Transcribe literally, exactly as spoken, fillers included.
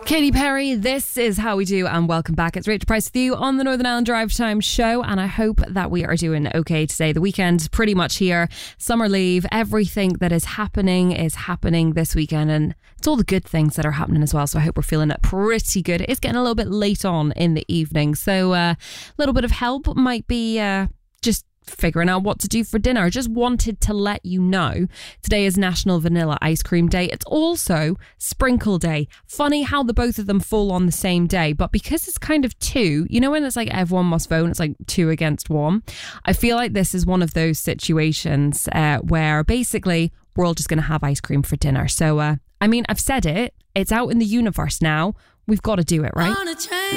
Katy Perry, this is How We Do, and welcome back. It's Rachel Price with you on the Northern Ireland Drive Time show, and I hope that we are doing okay today. The weekend's pretty much here. Summer leave, everything that is happening is happening this weekend, and it's all the good things that are happening as well, so I hope we're feeling it pretty good. It's getting a little bit late on in the evening, so a uh, little bit of help might be uh, just figuring out what to do for dinner. Just wanted to let you know today is National Vanilla Ice Cream Day. It's also Sprinkle Day. Funny how the both of them fall on the same day, but because it's kind of two, you know when it's like everyone must vote and it's like two against one, I feel like this is one of those situations uh, where basically we're all just going to have ice cream for dinner. So uh, I mean, I've said it, it's out in the universe now, we've got to do it, right?